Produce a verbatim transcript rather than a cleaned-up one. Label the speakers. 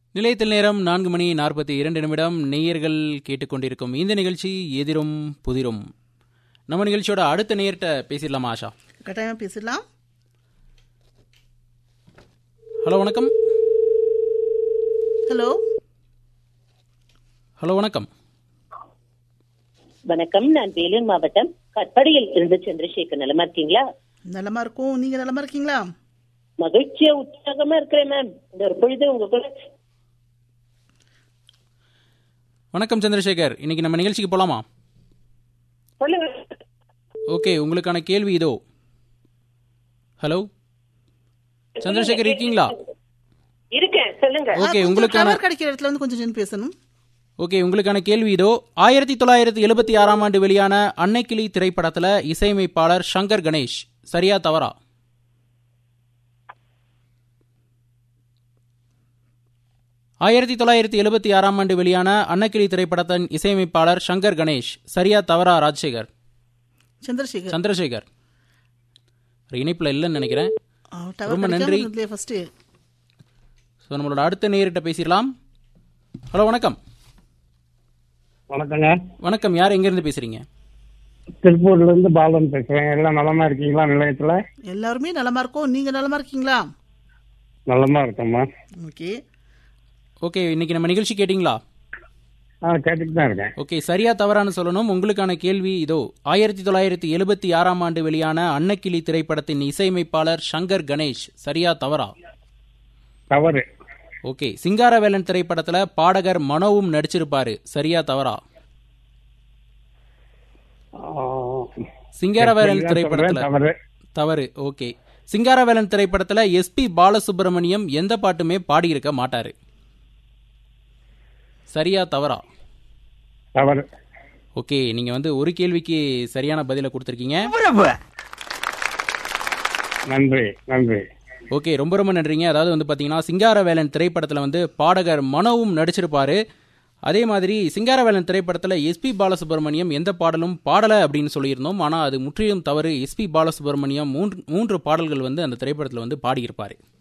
Speaker 1: நிலையத்தில் நேரம் நான்கு மணி நாற்பத்தி இரண்டு நிமிடம். நேயர்கள் கேட்டுக்கொண்டிருக்கும் இந்த நிகழ்ச்சி எதிரும் புதிரும். நம்ம நிகழ்ச்சியோட அடுத்த நேயர்கிட்ட பேசிடலாமா ஆஷா?
Speaker 2: கட்டாயம் பேசலாம்.
Speaker 1: ஹலோ வணக்கம்.
Speaker 2: ஹலோ
Speaker 1: ஹலோ வணக்கம்.
Speaker 3: வணக்கம், நான் வேலூர் மாவட்டம் கட்படியில் இருந்து சந்திரசேகர். நலமா இருக்கீங்களா?
Speaker 2: நலமா இருக்கும். நீங்க நலமா இருக்கீங்களா?
Speaker 3: மகிழ்ச்சியா உற்சாகமா இருக்கிறேன் மேம். இந்த ஒரு பொழுது உங்க கூட.
Speaker 1: வணக்கம் சந்திரசேகர், இன்னைக்கு நம்ம நிகழ்ச்சிக்கு போலாமா?
Speaker 3: சொல்லுங்க.
Speaker 1: ஓகே, உங்களுக்கான கேள்வி இதோ. ஹலோ சந்திரசேகர், இருக்கீங்களா?
Speaker 3: இருக்கேன், சொல்லுங்க.
Speaker 1: ஓகே, உங்களுக்கான
Speaker 2: கிடைக்கிற இடத்துல வந்து கொஞ்சம் நின்னு பேசணும்.
Speaker 1: ஓகே, உங்களுக்கான கேள்வி இதோ. ஆயிரத்தி தொள்ளாயிரத்தி எழுபத்தி ஆறாம் ஆண்டு வெளியான அன்னைக்கிளி திரைப்படத்துல இசையமைப்பாளர் சங்கர் கணேஷ். சரியா தவறா? ஆயிரத்தி தொள்ளாயிரத்தி எழுபத்தி ஆறாம் ஆண்டு வெளியான அன்னக்கிளி திரைப்படத்தின் இசையமைப்பாளர் சங்கர் கணேஷ். சரியா தவறா ராஜசேகர்?
Speaker 2: சந்திரசேகர்
Speaker 1: சந்திரசேகர் இணைப்புல இல்லைன்னு நினைக்கிறேன். ரொம்ப நன்றி. ஸோ நம்மளோட அடுத்த நேரிட்ட பேசிடலாம். ஹலோ வணக்கம்.
Speaker 4: வணக்கங்க.
Speaker 1: வணக்கம், யார் எங்கிருந்து பேசுறீங்க?
Speaker 4: திருப்பூர்ல இருந்து பாலன் பேசுறேன். எல்லாம் நலமா இருக்கீங்களா? நிலையத்துல
Speaker 2: எல்லாருமே நலமா இருக்கோம். நீங்க நலமா இருக்கீங்களா?
Speaker 4: நலமா இருக்கோம்மா.
Speaker 2: ஓகே
Speaker 1: ஓகே, இன்னைக்கு நம்ம நிகழ்ச்சி கேட்டீங்களா?
Speaker 4: ஆ, கேட்டுட்டு தான் இருக்கேன்.
Speaker 1: ஓகே, சரியா தவறான்னு சொல்லணும். உங்களுக்கான கேள்வி இதோ. ஆயிரத்தி தொள்ளாயிரத்தி எழுபத்தி ஆறாம் ஆண்டு வெளியான அன்னக்கிளி திரைப்படத்தின் இசையமைப்பாளர் சங்கர் கணேஷ். சரியா தவறா?
Speaker 4: தவறு.
Speaker 1: ஓகே, சிங்காரவேலன் திரைப்படத்துல பாடகர் மனோவும் நடிச்சிருப்பாரு. சரியா தவறா? சிங்காரவேலன் திரைப்படத்துல
Speaker 4: தவறு.
Speaker 1: தவறு. ஓகே, சிங்காரவேலன் திரைப்படத்துல எஸ் பி பாலசுப்ரமணியம் எந்த பாட்டுமே பாடியிருக்க மாட்டாரு. சரியா தவறா?
Speaker 4: தவறு.
Speaker 1: ஓகே, நீங்க வந்து ஒரு கேள்விக்கு சரியான பதில கொடுத்திருக்கீங்க.
Speaker 4: நன்றி நன்றி.
Speaker 1: ஓகே, ரொம்ப ரொம்ப நன்றிங்க. அதாவது வந்து பாத்தீங்கன்னா சிங்காரவேலன் திரைப்படத்துல வந்து பாடகர் மனோவும் நடிச்சிருப்பாரு. அதே மாதிரி சிங்காரவேலன் திரைப்படத்துல எஸ்பி பாலசுப்ரமணியம் எந்த பாடலும் பாடல அப்படின்னு சொல்லியிருந்தோம். ஆனா அது முற்றிலும் தவறு. எஸ்பி பாலசுப்ரமணியம் மூன்று மூன்று பாடல்கள் வந்து அந்த திரைப்படத்துல வந்து பாடியிருப்பாரு.